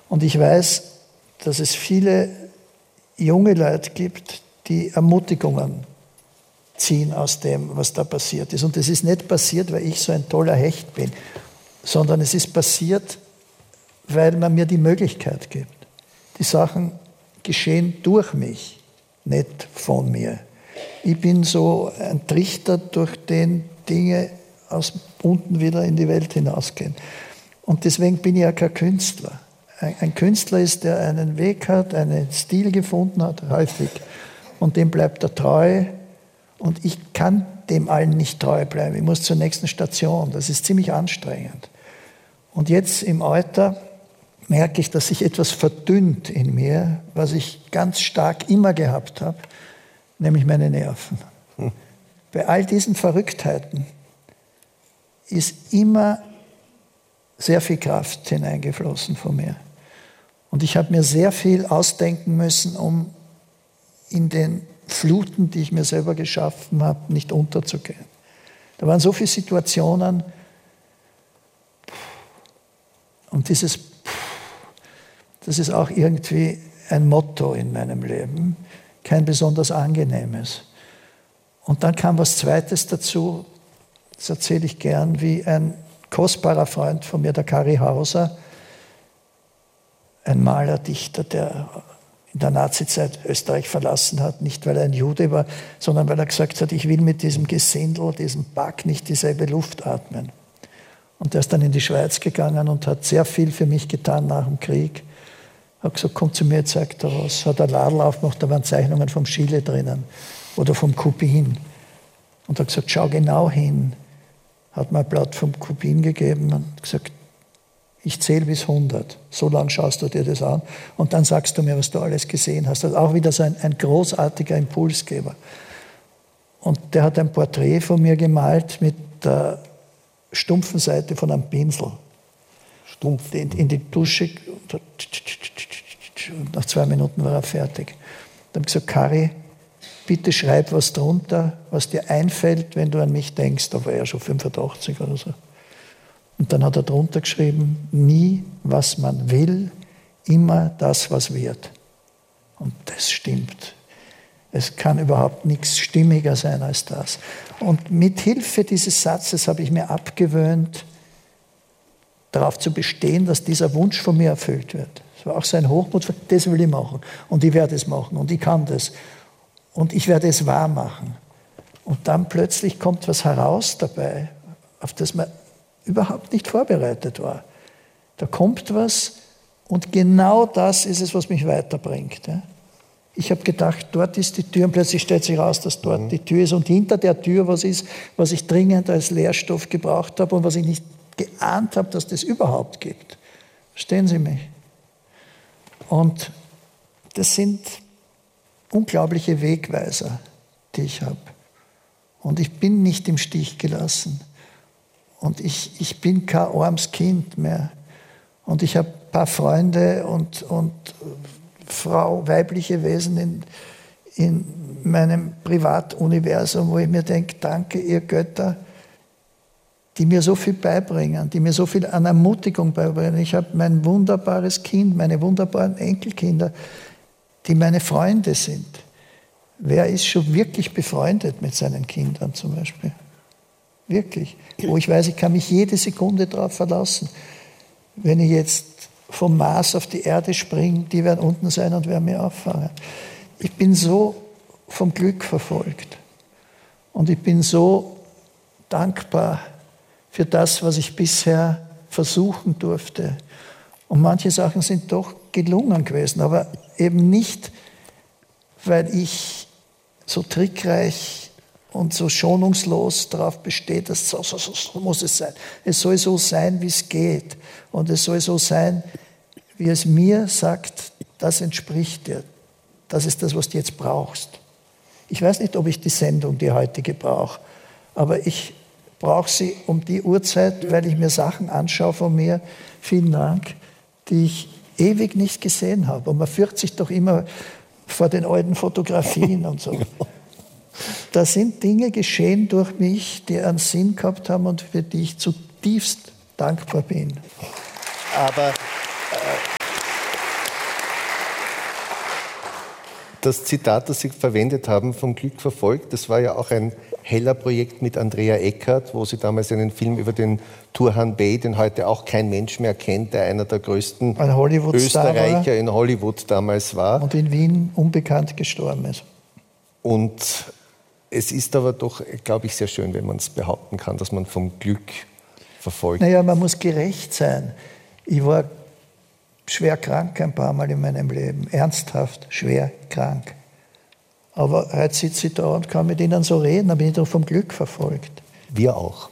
Und ich weiß, dass es viele junge Leute gibt, die Ermutigungen ziehen aus dem, was da passiert ist. Und es ist nicht passiert, weil ich so ein toller Hecht bin, sondern es ist passiert, weil man mir die Möglichkeit gibt. Die Sachen geschehen durch mich, nicht von mir. Ich bin so ein Trichter, durch den Dinge aus unten wieder in die Welt hinausgehen. Und deswegen bin ich ja kein Künstler. Ein Künstler ist, der einen Weg hat, einen Stil gefunden hat, häufig. Und dem bleibt er treu. Und ich kann dem allen nicht treu bleiben. Ich muss zur nächsten Station. Das ist ziemlich anstrengend. Und jetzt im Alter merke ich, dass sich etwas verdünnt in mir, was ich ganz stark immer gehabt habe, nämlich meine Nerven. Bei all diesen Verrücktheiten ist immer sehr viel Kraft hineingeflossen von mir. Und ich habe mir sehr viel ausdenken müssen, um in den Fluten, die ich mir selber geschaffen habe, nicht unterzugehen. Da waren so viele Situationen und das ist auch irgendwie ein Motto in meinem Leben, kein besonders angenehmes. Und dann kam was Zweites dazu, das erzähle ich gern, wie ein kostbarer Freund von mir, der Kari Hauser, ein Maler, Dichter, der in der Nazizeit Österreich verlassen hat, nicht weil er ein Jude war, sondern weil er gesagt hat, ich will mit diesem Gesindel, diesem Pack nicht dieselbe Luft atmen. Und der ist dann in die Schweiz gegangen und hat sehr viel für mich getan nach dem Krieg. Hat gesagt, komm zu mir, zeig dir was. Hat ein Ladl aufgemacht, da waren Zeichnungen vom Schiele drinnen oder vom Kubin. Und hat gesagt, schau genau hin. Hat mir ein Blatt vom Kubin gegeben und gesagt, ich zähle bis 100. So lange schaust du dir das an und dann sagst du mir, was du alles gesehen hast. Das ist auch wieder so ein großartiger Impulsgeber. Und der hat ein Porträt von mir gemalt mit der stumpfen Seite von einem Pinsel. Stumpf. In die Dusche. Und nach 2 Minuten war er fertig. Dann habe ich gesagt, Kari, bitte schreib was drunter, was dir einfällt, wenn du an mich denkst. Da war er schon 85 oder so. Und dann hat er drunter geschrieben, nie, was man will, immer das, was wird. Und das stimmt. Es kann überhaupt nichts stimmiger sein als das. Und mit Hilfe dieses Satzes habe ich mir abgewöhnt, darauf zu bestehen, dass dieser Wunsch von mir erfüllt wird. Es war auch so ein Hochmut, das will ich machen. Und ich werde es machen. Und ich kann das. Und ich werde es wahr machen. Und dann plötzlich kommt was heraus dabei, auf das man überhaupt nicht vorbereitet war. Da kommt was und genau das ist es, was mich weiterbringt. Ich habe gedacht, dort ist die Tür und plötzlich stellt sich raus, dass dort die Tür ist und hinter der Tür was ist, was ich dringend als Lehrstoff gebraucht habe und was ich nicht geahnt habe, dass das überhaupt gibt. Verstehen Sie mich? Und das sind unglaubliche Wegweiser, die ich habe. Und ich bin nicht im Stich gelassen. Und ich bin kein armes Kind mehr. Und ich habe ein paar Freunde und weibliche Wesen in meinem Privatuniversum, wo ich mir denke, danke, ihr Götter, die mir so viel beibringen, die mir so viel an Ermutigung beibringen. Ich habe mein wunderbares Kind, meine wunderbaren Enkelkinder, die meine Freunde sind. Wer ist schon wirklich befreundet mit seinen Kindern zum Beispiel? Wirklich. Wo ich weiß, ich kann mich jede Sekunde darauf verlassen. Wenn ich jetzt vom Mars auf die Erde springe, die werden unten sein und werden mich auffangen. Ich bin so vom Glück verfolgt. Und ich bin so dankbar für das, was ich bisher versuchen durfte. Und manche Sachen sind doch gelungen gewesen, aber eben nicht, weil ich so trickreich und so schonungslos darauf besteht, dass so muss es sein. Es soll so sein, wie es geht. Und es soll so sein, wie es mir sagt, das entspricht dir. Das ist das, was du jetzt brauchst. Ich weiß nicht, ob ich die Sendung, die heutige, brauche, aber ich brauche sie um die Uhrzeit, weil ich mir Sachen anschaue von mir, vielen Dank, die ich ewig nicht gesehen habe. Und man fürchtet sich doch immer vor den alten Fotografien und so. Da sind Dinge geschehen durch mich, die einen Sinn gehabt haben und für die ich zutiefst dankbar bin. Aber Das Zitat, das Sie verwendet haben, vom Glück verfolgt, das war ja auch ein Heller-Projekt mit Andrea Eckert, wo Sie damals einen Film über den Turhan Bey, den heute auch kein Mensch mehr kennt, der einer der größten Österreicher in Hollywood damals war. Und in Wien unbekannt gestorben ist. Und es ist aber doch, glaube ich, sehr schön, wenn man es behaupten kann, dass man vom Glück verfolgt. Naja, man muss gerecht sein. Ich war schwer krank ein paar Mal in meinem Leben, ernsthaft schwer krank. Aber heute sitze ich da und kann mit Ihnen so reden, dann bin ich doch vom Glück verfolgt. Wir auch.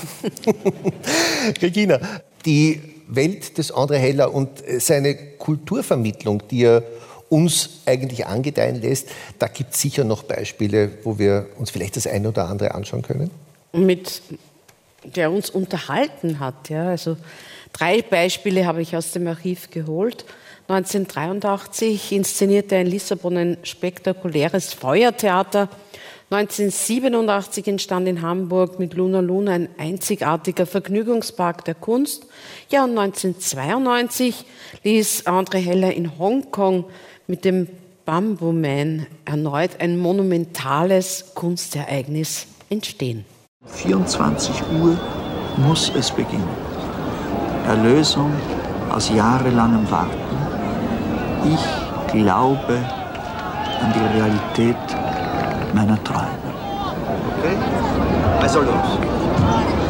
Regina, die Welt des André Heller und seine Kulturvermittlung, die er uns eigentlich angedeihen lässt, da gibt es sicher noch Beispiele, wo wir uns vielleicht das eine oder andere anschauen können? Der uns unterhalten hat, ja, also 3 Beispiele habe ich aus dem Archiv geholt. 1983 inszenierte er in Lissabon ein spektakuläres Feuertheater. 1987 entstand in Hamburg mit Luna Luna ein einzigartiger Vergnügungspark der Kunst. Ja, und 1992 ließ André Heller in Hongkong mit dem Bamboo Man erneut ein monumentales Kunstereignis entstehen. 24 Uhr muss es beginnen. Erlösung aus jahrelangem Warten. Ich glaube an die Realität meiner Träume. Okay? Also los.